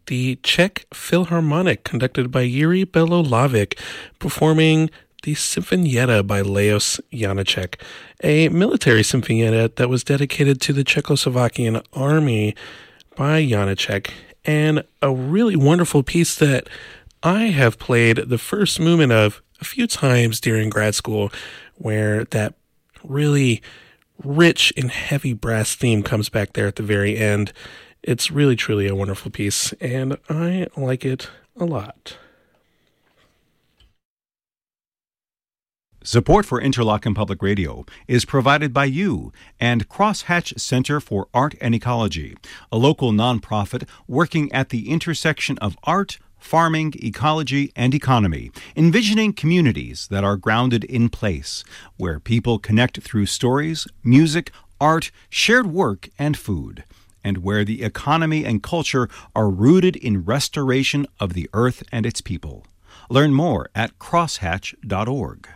the Czech Philharmonic, conducted by Yuri Belolavich, performing the Sinfonietta by Leos Janáček, a military sinfonietta that was dedicated to the Czechoslovakian army by Janáček, and a really wonderful piece that I have played the first movement of a few times during grad school, where that really rich and heavy brass theme comes back there at the very end. It's really, truly a wonderful piece, and I like it a lot. Support for Interlochen Public Radio is provided by you and Crosshatch Center for Art and Ecology, a local nonprofit working at the intersection of art, farming, ecology, and economy, envisioning communities that are grounded in place, where people connect through stories, music, art, shared work, and food, and where the economy and culture are rooted in restoration of the earth and its people. Learn more at crosshatch.org.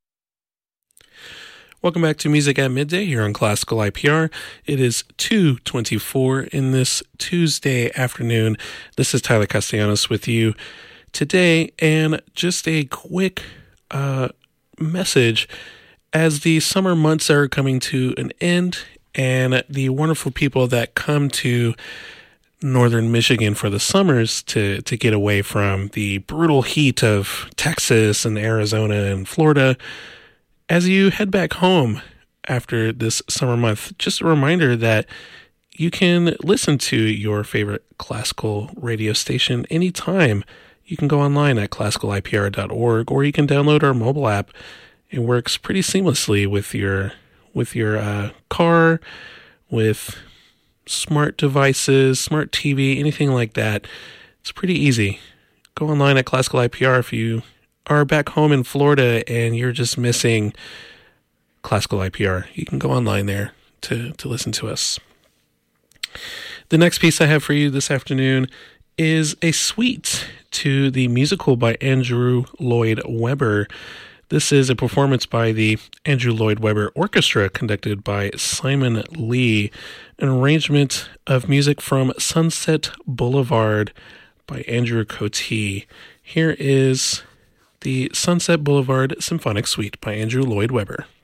Welcome back to Music at Midday here on Classical IPR. It is 2:24 in this Tuesday afternoon. This is Tyler Castellanos with you today, and just a quick message as the summer months are coming to an end, and the wonderful people that come to northern Michigan for the summers to get away from the brutal heat of Texas and Arizona and Florida. As you head back home after this summer month, just a reminder that you can listen to your favorite classical radio station anytime. You can go online at classicalipr.org, or you can download our mobile app. It works pretty seamlessly with your car, with smart devices, smart TV, anything like that. It's pretty easy. Go online at Classical IPR if you are back home in Florida and you're just missing Classical IPR. You can go online there to listen to us. The next piece I have for you this afternoon is a suite to the musical by Andrew Lloyd Webber. This is a performance by the Andrew Lloyd Webber Orchestra, conducted by Simon Lee, an arrangement of music from Sunset Boulevard by Andrew Cote. Here is the Sunset Boulevard Symphonic Suite by Andrew Lloyd Webber.